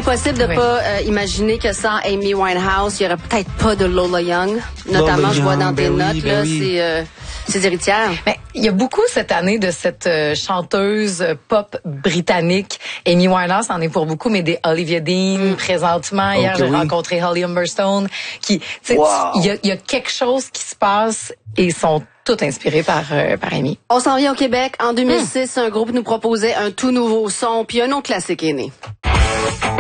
impossible de pas imaginer que sans Amy Winehouse, il y aurait peut-être pas de Lola Young. Notamment, Lola je vois Young, dans tes notes, là, ses héritières. Mais il y a beaucoup cette année de cette chanteuse pop britannique. Amy Winehouse en est pour beaucoup, mais des Olivia Dean présentement. Hier, j'ai rencontré Holly Humberstone. Il y a quelque chose qui se passe et ils sont toutes inspirés par Amy. On s'en vient au Québec. En 2006, un groupe nous proposait un tout nouveau son, puis un autre classique est né.